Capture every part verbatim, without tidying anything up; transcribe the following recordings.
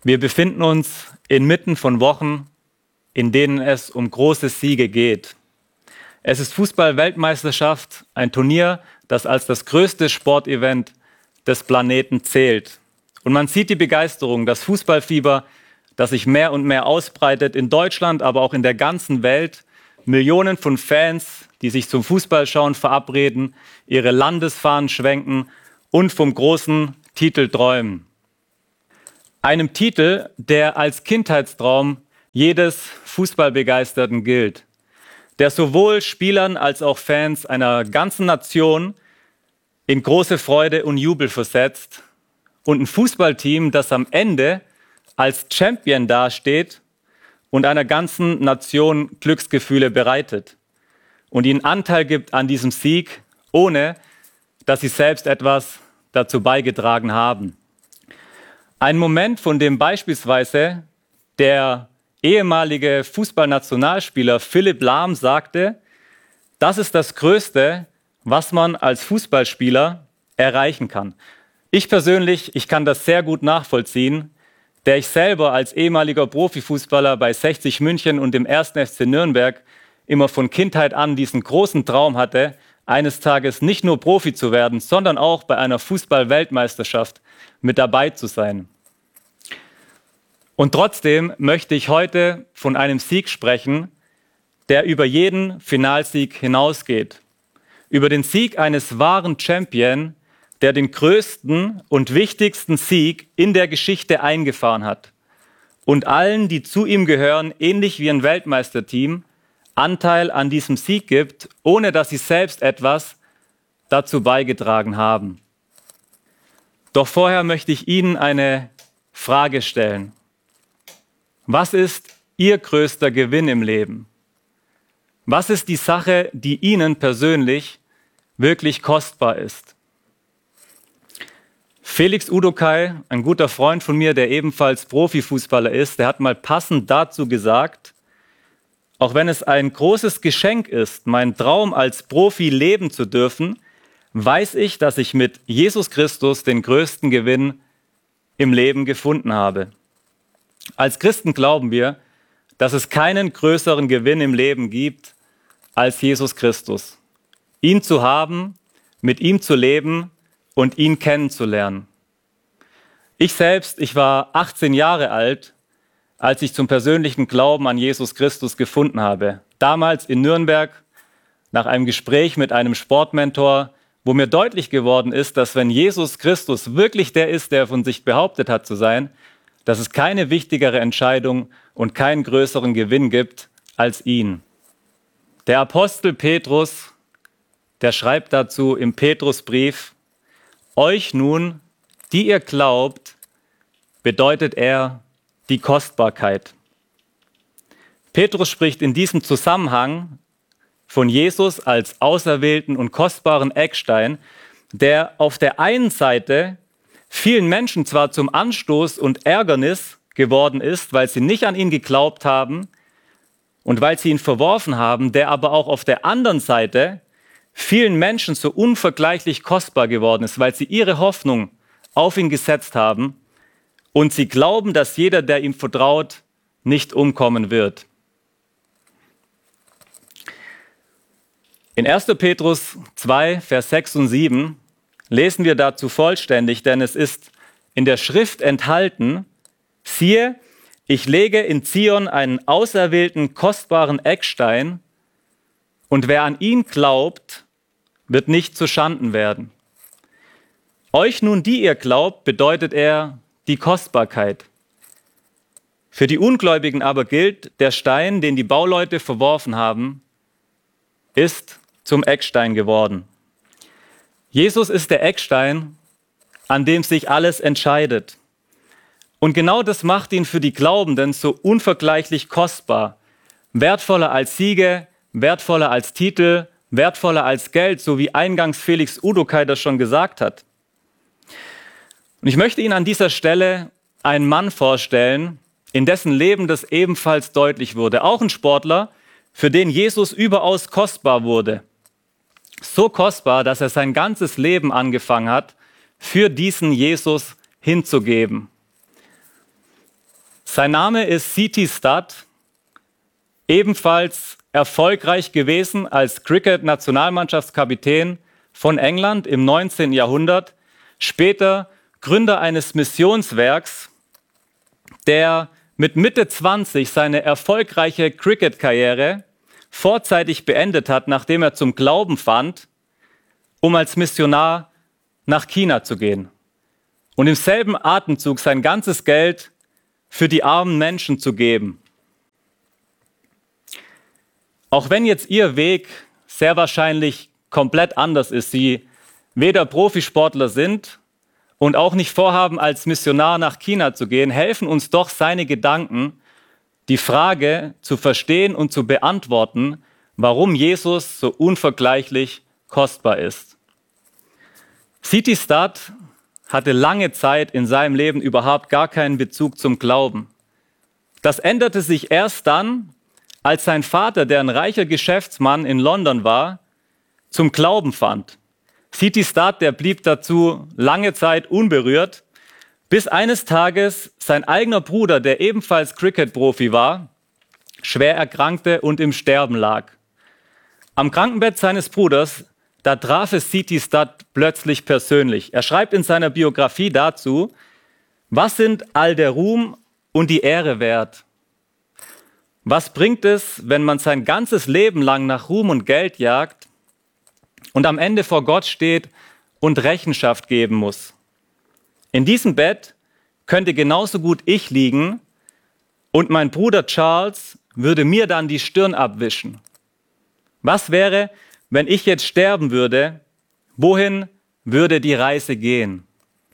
Wir befinden uns inmitten von Wochen, in denen es um große Siege geht. Es ist Fußball-Weltmeisterschaft, ein Turnier, das als das größte Sportevent des Planeten zählt. Und man sieht die Begeisterung, das Fußballfieber, das sich mehr und mehr ausbreitet in Deutschland, aber auch in der ganzen Welt. Millionen von Fans, die sich zum Fußballschauen verabreden, ihre Landesfahnen schwenken und vom großen Titel träumen. Einem Titel, der als Kindheitstraum jedes Fußballbegeisterten gilt, der sowohl Spielern als auch Fans einer ganzen Nation in große Freude und Jubel versetzt, und ein Fußballteam, das am Ende als Champion dasteht und einer ganzen Nation Glücksgefühle bereitet und ihnen Anteil gibt an diesem Sieg, ohne dass sie selbst etwas dazu beigetragen haben. Ein Moment, von dem beispielsweise der ehemalige Fußballnationalspieler Philipp Lahm sagte, das ist das Größte, was man als Fußballspieler erreichen kann. Ich persönlich, ich kann das sehr gut nachvollziehen, der ich selber als ehemaliger Profifußballer bei sechzig München und dem ersten F C Nürnberg immer von Kindheit an diesen großen Traum hatte, eines Tages nicht nur Profi zu werden, sondern auch bei einer Fußball-Weltmeisterschaft mit dabei zu sein. Und trotzdem möchte ich heute von einem Sieg sprechen, der über jeden Finalsieg hinausgeht. Über den Sieg eines wahren Champion, der den größten und wichtigsten Sieg in der Geschichte eingefahren hat und allen, die zu ihm gehören, ähnlich wie ein Weltmeisterteam, Anteil an diesem Sieg gibt, ohne dass sie selbst etwas dazu beigetragen haben. Doch vorher möchte ich Ihnen eine Frage stellen. Was ist Ihr größter Gewinn im Leben? Was ist die Sache, die Ihnen persönlich wirklich kostbar ist? Felix Udokai, ein guter Freund von mir, der ebenfalls Profifußballer ist, der hat mal passend dazu gesagt, auch wenn es ein großes Geschenk ist, meinen Traum als Profi leben zu dürfen, weiß ich, dass ich mit Jesus Christus den größten Gewinn im Leben gefunden habe. Als Christen glauben wir, dass es keinen größeren Gewinn im Leben gibt als Jesus Christus. Ihn zu haben, mit ihm zu leben und ihn kennenzulernen. Ich selbst, ich war achtzehn Jahre alt, als ich zum persönlichen Glauben an Jesus Christus gefunden habe. Damals in Nürnberg, nach einem Gespräch mit einem Sportmentor, wo mir deutlich geworden ist, dass wenn Jesus Christus wirklich der ist, der von sich behauptet hat zu sein, dass es keine wichtigere Entscheidung und keinen größeren Gewinn gibt als ihn. Der Apostel Petrus, der schreibt dazu im Petrusbrief, euch nun, die ihr glaubt, bedeutet er die Kostbarkeit. Petrus spricht in diesem Zusammenhang von Jesus als auserwählten und kostbaren Eckstein, der auf der einen Seite vielen Menschen zwar zum Anstoß und Ärgernis geworden ist, weil sie nicht an ihn geglaubt haben und weil sie ihn verworfen haben, der aber auch auf der anderen Seite vielen Menschen so unvergleichlich kostbar geworden ist, weil sie ihre Hoffnung auf ihn gesetzt haben und sie glauben, dass jeder, der ihm vertraut, nicht umkommen wird. In erster Petrus zwei, Vers sechs und sieben lesen wir dazu vollständig, denn es ist in der Schrift enthalten, siehe, ich lege in Zion einen auserwählten, kostbaren Eckstein, und wer an ihn glaubt, wird nicht zu Schanden werden. Euch nun, die ihr glaubt, bedeutet er die Kostbarkeit. Für die Ungläubigen aber gilt, der Stein, den die Bauleute verworfen haben, ist zum Eckstein geworden. Jesus ist der Eckstein, an dem sich alles entscheidet. Und genau das macht ihn für die Glaubenden so unvergleichlich kostbar. Wertvoller als Siege, wertvoller als Titel, wertvoller als Geld, so wie eingangs Felix Udokai das schon gesagt hat. Und ich möchte Ihnen an dieser Stelle einen Mann vorstellen, in dessen Leben das ebenfalls deutlich wurde. Auch ein Sportler, für den Jesus überaus kostbar wurde. So kostbar, dass er sein ganzes Leben angefangen hat, für diesen Jesus hinzugeben. Sein Name ist C T Studd, ebenfalls erfolgreich gewesen als Cricket-Nationalmannschaftskapitän von England im neunzehnten Jahrhundert, später Gründer eines Missionswerks, der mit Mitte zwanzig seine erfolgreiche Cricket-Karriere vorzeitig beendet hat, nachdem er zum Glauben fand, um als Missionar nach China zu gehen und im selben Atemzug sein ganzes Geld für die armen Menschen zu geben. Auch wenn jetzt ihr Weg sehr wahrscheinlich komplett anders ist, sie weder Profisportler sind und auch nicht vorhaben, als Missionar nach China zu gehen, helfen uns doch seine Gedanken, die Frage zu verstehen und zu beantworten, warum Jesus so unvergleichlich kostbar ist. C T Studd hatte lange Zeit in seinem Leben überhaupt gar keinen Bezug zum Glauben. Das änderte sich erst dann, als sein Vater, der ein reicher Geschäftsmann in London war, zum Glauben fand. C T Studd, der blieb dazu lange Zeit unberührt, bis eines Tages sein eigener Bruder, der ebenfalls Cricket-Profi war, schwer erkrankte und im Sterben lag. Am Krankenbett seines Bruders, da traf es C T Studd plötzlich persönlich. Er schreibt in seiner Biografie dazu: Was sind all der Ruhm und die Ehre wert? Was bringt es, wenn man sein ganzes Leben lang nach Ruhm und Geld jagt und am Ende vor Gott steht und Rechenschaft geben muss? In diesem Bett könnte genauso gut ich liegen und mein Bruder Charles würde mir dann die Stirn abwischen. Was wäre, wenn ich jetzt sterben würde? Wohin würde die Reise gehen?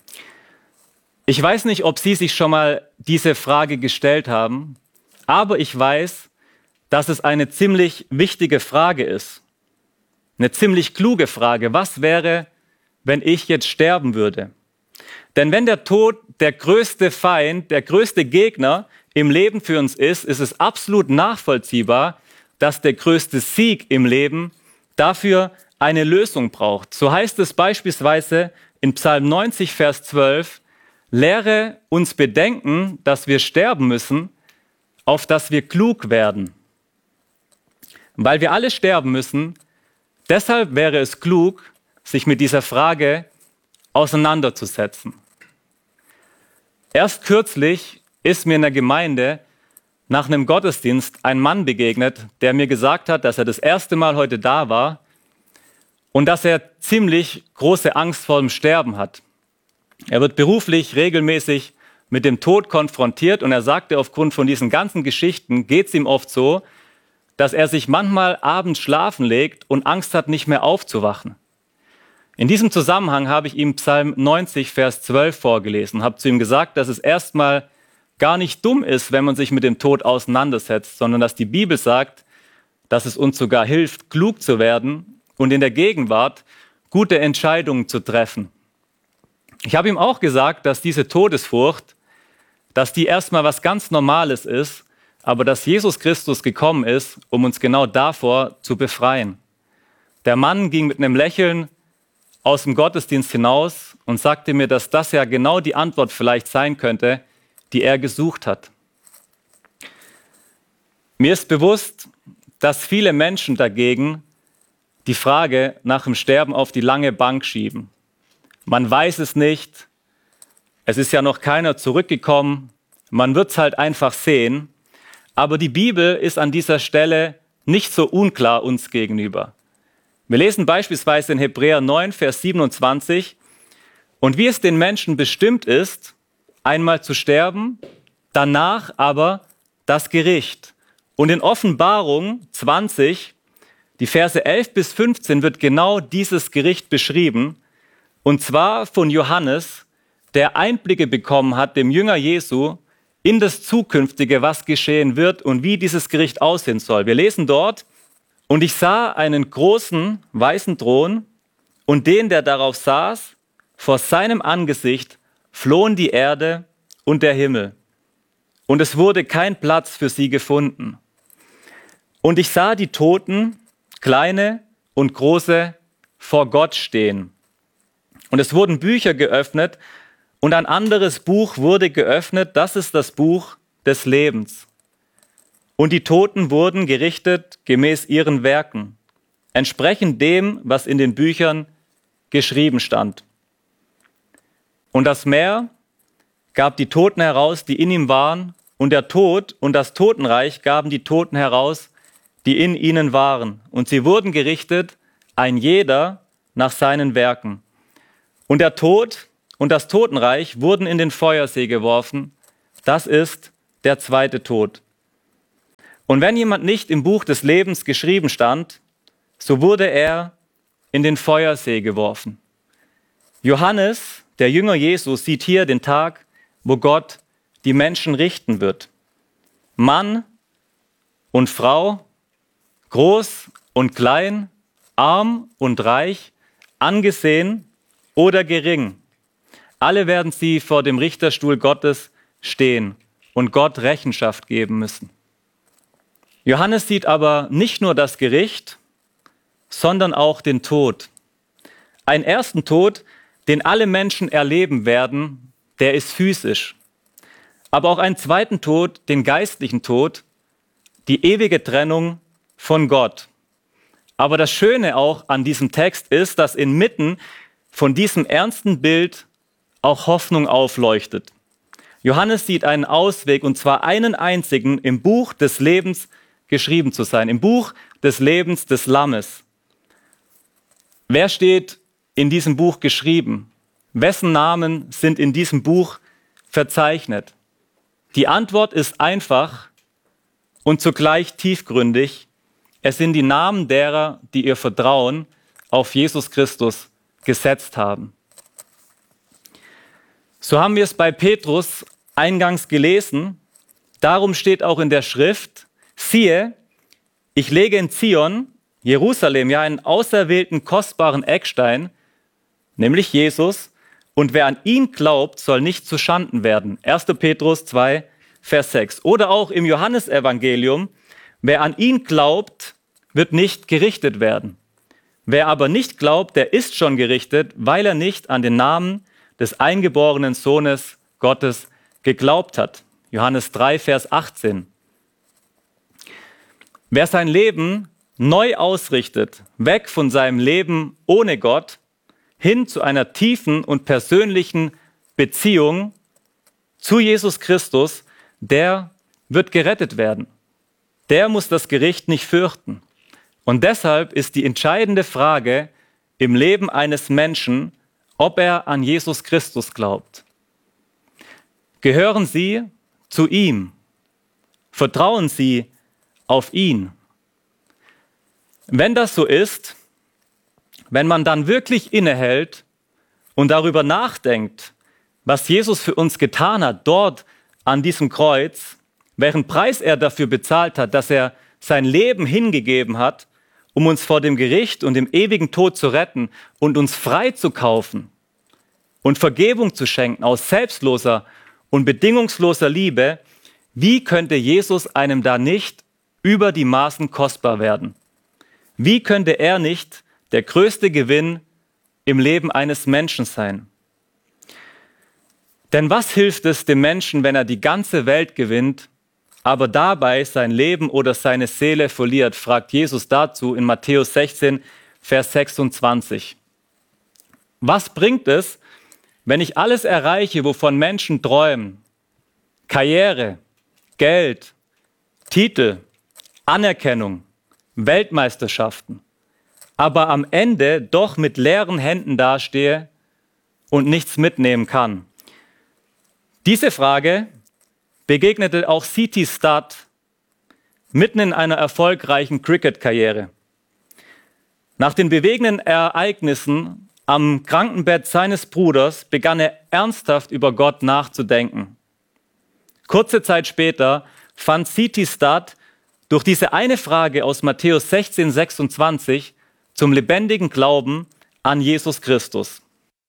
Ich weiß nicht, ob Sie sich schon mal diese Frage gestellt haben, aber ich weiß, dass es eine ziemlich wichtige Frage ist. Eine ziemlich kluge Frage. Was wäre, wenn ich jetzt sterben würde? Denn wenn der Tod der größte Feind, der größte Gegner im Leben für uns ist, ist es absolut nachvollziehbar, dass der größte Sieg im Leben dafür eine Lösung braucht. So heißt es beispielsweise in Psalm neunzig, Vers zwölf, lehre uns bedenken, dass wir sterben müssen, auf dass wir klug werden. Weil wir alle sterben müssen, deshalb wäre es klug, sich mit dieser Frage auseinanderzusetzen. Erst kürzlich ist mir in der Gemeinde nach einem Gottesdienst ein Mann begegnet, der mir gesagt hat, dass er das erste Mal heute da war und dass er ziemlich große Angst vor dem Sterben hat. Er wird beruflich regelmäßig mit dem Tod konfrontiert und er sagte, aufgrund von diesen ganzen Geschichten geht es ihm oft so, dass er sich manchmal abends schlafen legt und Angst hat, nicht mehr aufzuwachen. In diesem Zusammenhang habe ich ihm Psalm neunzig, Vers zwölf vorgelesen und habe zu ihm gesagt, dass es erstmal gar nicht dumm ist, wenn man sich mit dem Tod auseinandersetzt, sondern dass die Bibel sagt, dass es uns sogar hilft, klug zu werden und in der Gegenwart gute Entscheidungen zu treffen. Ich habe ihm auch gesagt, dass diese Todesfurcht, dass die erstmal was ganz Normales ist, aber dass Jesus Christus gekommen ist, um uns genau davor zu befreien. Der Mann ging mit einem Lächeln aus dem Gottesdienst hinaus und sagte mir, dass das ja genau die Antwort vielleicht sein könnte, die er gesucht hat. Mir ist bewusst, dass viele Menschen dagegen die Frage nach dem Sterben auf die lange Bank schieben. Man weiß es nicht, es ist ja noch keiner zurückgekommen, man wird es halt einfach sehen. Aber die Bibel ist an dieser Stelle nicht so unklar uns gegenüber. Wir lesen beispielsweise in Hebräer neun, Vers siebenundzwanzig, und wie es den Menschen bestimmt ist, einmal zu sterben, danach aber das Gericht. Und in Offenbarung zwanzig, die Verse elf bis fünfzehn, wird genau dieses Gericht beschrieben, und zwar von Johannes, der Einblicke bekommen hat, dem Jünger Jesu, in das Zukünftige, was geschehen wird und wie dieses Gericht aussehen soll. Wir lesen dort, und ich sah einen großen weißen Thron und den, der darauf saß, vor seinem Angesicht flohen die Erde und der Himmel. Und es wurde kein Platz für sie gefunden. Und ich sah die Toten, kleine und große, vor Gott stehen. Und es wurden Bücher geöffnet, und ein anderes Buch wurde geöffnet, das ist das Buch des Lebens. Und die Toten wurden gerichtet gemäß ihren Werken, entsprechend dem, was in den Büchern geschrieben stand. Und das Meer gab die Toten heraus, die in ihm waren, und der Tod und das Totenreich gaben die Toten heraus, die in ihnen waren. Und sie wurden gerichtet, ein jeder nach seinen Werken. Und der Tod und das Totenreich wurden in den Feuersee geworfen. Das ist der zweite Tod. Und wenn jemand nicht im Buch des Lebens geschrieben stand, so wurde er in den Feuersee geworfen. Johannes, der Jünger Jesu, sieht hier den Tag, wo Gott die Menschen richten wird. Mann und Frau, groß und klein, arm und reich, angesehen oder gering. Alle werden sie vor dem Richterstuhl Gottes stehen und Gott Rechenschaft geben müssen. Johannes sieht aber nicht nur das Gericht, sondern auch den Tod. Einen ersten Tod, den alle Menschen erleben werden, der ist physisch. Aber auch einen zweiten Tod, den geistlichen Tod, die ewige Trennung von Gott. Aber das Schöne auch an diesem Text ist, dass inmitten von diesem ernsten Bild auch Hoffnung aufleuchtet. Johannes sieht einen Ausweg, und zwar einen einzigen, im Buch des Lebens geschrieben zu sein, im Buch des Lebens des Lammes. Wer steht in diesem Buch geschrieben? Wessen Namen sind in diesem Buch verzeichnet? Die Antwort ist einfach und zugleich tiefgründig. Es sind die Namen derer, die ihr Vertrauen auf Jesus Christus gesetzt haben. So haben wir es bei Petrus eingangs gelesen. Darum steht auch in der Schrift: Siehe, ich lege in Zion, Jerusalem, ja einen auserwählten, kostbaren Eckstein, nämlich Jesus, und wer an ihn glaubt, soll nicht zu Schanden werden. erster Petrus zwei, Vers sechs. Oder auch im Johannesevangelium: Wer an ihn glaubt, wird nicht gerichtet werden. Wer aber nicht glaubt, der ist schon gerichtet, weil er nicht an den Namen des eingeborenen Sohnes Gottes geglaubt hat. Johannes drei, Vers achtzehn. Wer sein Leben neu ausrichtet, weg von seinem Leben ohne Gott, hin zu einer tiefen und persönlichen Beziehung zu Jesus Christus, der wird gerettet werden. Der muss das Gericht nicht fürchten. Und deshalb ist die entscheidende Frage im Leben eines Menschen, ob er an Jesus Christus glaubt. Gehören Sie zu ihm? Vertrauen Sie auf ihn? Wenn das so ist, wenn man dann wirklich innehält und darüber nachdenkt, was Jesus für uns getan hat, dort an diesem Kreuz, welchen Preis er dafür bezahlt hat, dass er sein Leben hingegeben hat, um uns vor dem Gericht und dem ewigen Tod zu retten und uns frei zu kaufen und Vergebung zu schenken aus selbstloser und bedingungsloser Liebe, wie könnte Jesus einem da nicht über die Maßen kostbar werden? Wie könnte er nicht der größte Gewinn im Leben eines Menschen sein? Denn was hilft es dem Menschen, wenn er die ganze Welt gewinnt, aber dabei sein Leben oder seine Seele verliert, fragt Jesus dazu in Matthäus sechzehn, Vers sechsundzwanzig. Was bringt es, wenn ich alles erreiche, wovon Menschen träumen? Karriere, Geld, Titel, Anerkennung, Weltmeisterschaften, aber am Ende doch mit leeren Händen dastehe und nichts mitnehmen kann? Diese Frage begegnete auch C T Studd mitten in einer erfolgreichen Cricket-Karriere. Nach den bewegenden Ereignissen am Krankenbett seines Bruders begann er ernsthaft über Gott nachzudenken. Kurze Zeit später fand C T Studd durch diese eine Frage aus Matthäus sechzehn, sechsundzwanzig zum lebendigen Glauben an Jesus Christus.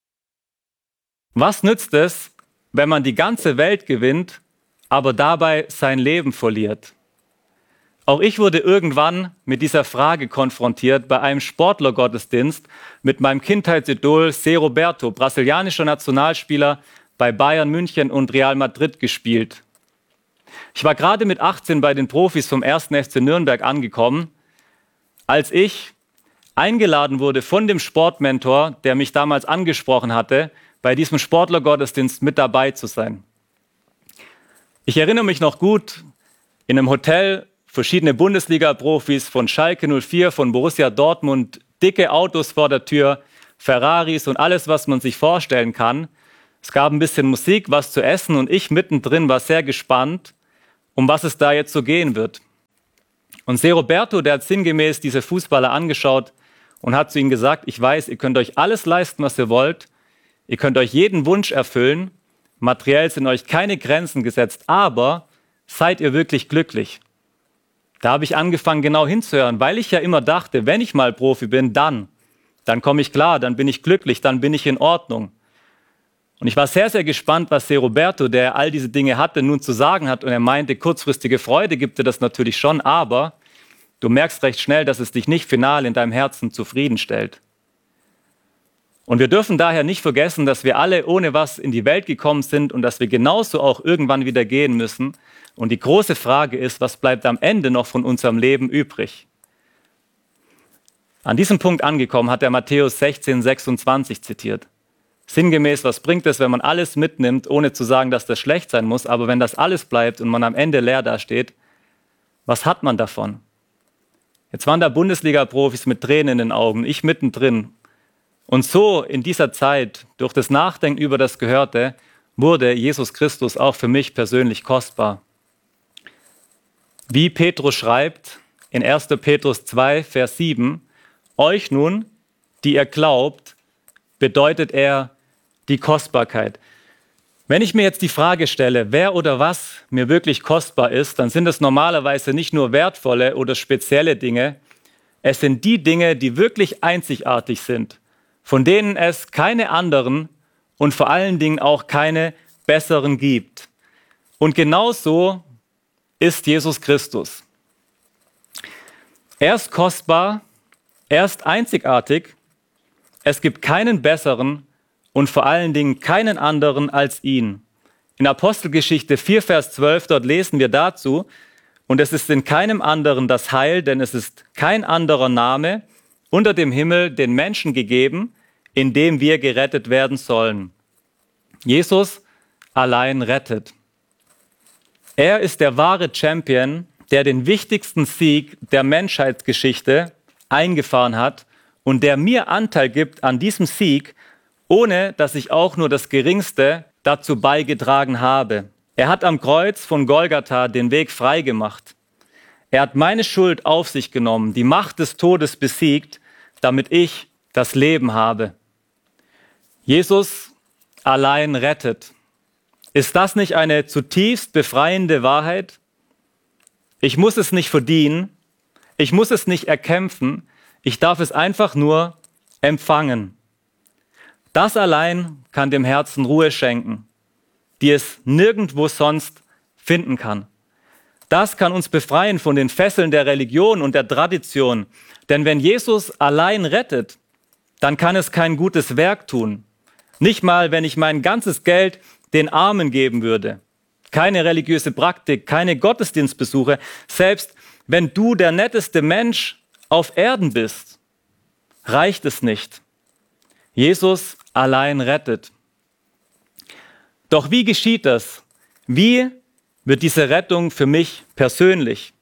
Was nützt es, wenn man die ganze Welt gewinnt, aber dabei sein Leben verliert? Auch ich wurde irgendwann mit dieser Frage konfrontiert bei einem Sportlergottesdienst mit meinem Kindheitsidol Zé Roberto, brasilianischer Nationalspieler, bei Bayern München und Real Madrid gespielt. Ich war gerade mit achtzehn bei den Profis vom ersten F C Nürnberg angekommen, als ich eingeladen wurde von dem Sportmentor, der mich damals angesprochen hatte, bei diesem Sportlergottesdienst mit dabei zu sein. Ich erinnere mich noch gut, in einem Hotel, verschiedene Bundesliga-Profis von Schalke null vier, von Borussia Dortmund, dicke Autos vor der Tür, Ferraris und alles, was man sich vorstellen kann. Es gab ein bisschen Musik, was zu essen und ich mittendrin war sehr gespannt, um was es da jetzt so gehen wird. Und Se Roberto, der hat sinngemäß diese Fußballer angeschaut und hat zu ihnen gesagt, ich weiß, ihr könnt euch alles leisten, was ihr wollt, ihr könnt euch jeden Wunsch erfüllen, materiell sind euch keine Grenzen gesetzt, aber seid ihr wirklich glücklich? Da habe ich angefangen, genau hinzuhören, weil ich ja immer dachte, wenn ich mal Profi bin, dann, dann komme ich klar, dann bin ich glücklich, dann bin ich in Ordnung. Und ich war sehr, sehr gespannt, was Se Roberto, der all diese Dinge hatte, nun zu sagen hat. Und er meinte, kurzfristige Freude gibt dir das natürlich schon, aber du merkst recht schnell, dass es dich nicht final in deinem Herzen zufriedenstellt. Und wir dürfen daher nicht vergessen, dass wir alle ohne was in die Welt gekommen sind und dass wir genauso auch irgendwann wieder gehen müssen. Und die große Frage ist, was bleibt am Ende noch von unserem Leben übrig? An diesem Punkt angekommen hat er Matthäus sechzehn, sechsundzwanzig zitiert. Sinngemäß, was bringt es, wenn man alles mitnimmt, ohne zu sagen, dass das schlecht sein muss, aber wenn das alles bleibt und man am Ende leer dasteht, was hat man davon? Jetzt waren da Bundesliga-Profis mit Tränen in den Augen, ich mittendrin. Und so in dieser Zeit, durch das Nachdenken über das Gehörte, wurde Jesus Christus auch für mich persönlich kostbar. Wie Petrus schreibt in erster Petrus zwei, Vers sieben, euch nun, die ihr glaubt, bedeutet er die Kostbarkeit. Wenn ich mir jetzt die Frage stelle, wer oder was mir wirklich kostbar ist, dann sind es normalerweise nicht nur wertvolle oder spezielle Dinge, es sind die Dinge, die wirklich einzigartig sind, von denen es keine anderen und vor allen Dingen auch keine besseren gibt. Und genauso ist Jesus Christus. Er ist kostbar, er ist einzigartig, es gibt keinen besseren und vor allen Dingen keinen anderen als ihn. In Apostelgeschichte vier, Vers zwölf, dort lesen wir dazu, und es ist in keinem anderen das Heil, denn es ist kein anderer Name unter dem Himmel den Menschen gegeben, in dem wir gerettet werden sollen. Jesus allein rettet. Er ist der wahre Champion, der den wichtigsten Sieg der Menschheitsgeschichte eingefahren hat und der mir Anteil gibt an diesem Sieg, ohne dass ich auch nur das Geringste dazu beigetragen habe. Er hat am Kreuz von Golgatha den Weg frei gemacht. Er hat meine Schuld auf sich genommen, die Macht des Todes besiegt, damit ich das Leben habe. Jesus allein rettet. Ist das nicht eine zutiefst befreiende Wahrheit? Ich muss es nicht verdienen, ich muss es nicht erkämpfen, ich darf es einfach nur empfangen. Das allein kann dem Herzen Ruhe schenken, die es nirgendwo sonst finden kann. Das kann uns befreien von den Fesseln der Religion und der Tradition. Denn wenn Jesus allein rettet, dann kann es kein gutes Werk tun. Nicht mal, wenn ich mein ganzes Geld den Armen geben würde. Keine religiöse Praktik, keine Gottesdienstbesuche. Selbst wenn du der netteste Mensch auf Erden bist, reicht es nicht. Jesus allein rettet. Doch wie geschieht das? Wie wird diese Rettung für mich persönlich?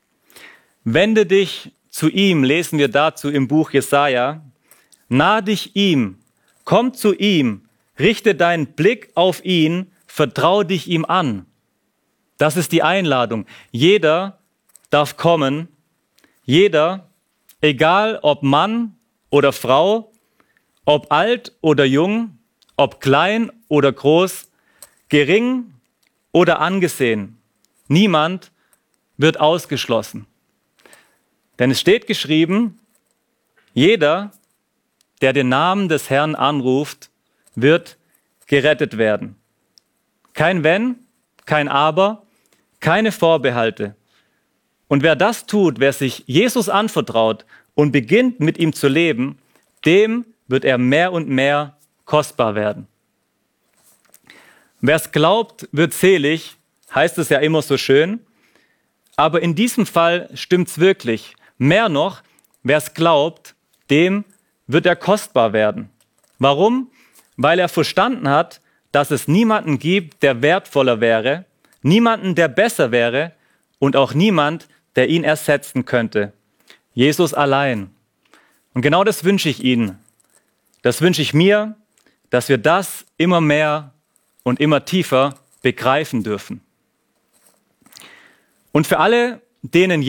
Wende dich zu ihm, lesen wir dazu im Buch Jesaja. Nah dich ihm, komm zu ihm, richte deinen Blick auf ihn, vertrau dich ihm an. Das ist die Einladung. Jeder darf kommen, jeder, egal ob Mann oder Frau, ob alt oder jung, ob klein oder groß, gering oder angesehen. Niemand wird ausgeschlossen. Denn es steht geschrieben, jeder, der den Namen des Herrn anruft, wird gerettet werden. Kein Wenn, kein Aber, keine Vorbehalte. Und wer das tut, wer sich Jesus anvertraut und beginnt mit ihm zu leben, dem wird er mehr und mehr kostbar werden. Wer es glaubt, wird selig, heißt es ja immer so schön. Aber in diesem Fall stimmt's wirklich. Mehr noch, wer es glaubt, dem wird er kostbar werden. Warum? Weil er verstanden hat, dass es niemanden gibt, der wertvoller wäre, niemanden, der besser wäre und auch niemand, der ihn ersetzen könnte. Jesus allein. Und genau das wünsche ich Ihnen. Das wünsche ich mir, dass wir das immer mehr und immer tiefer begreifen dürfen. Und für alle, denen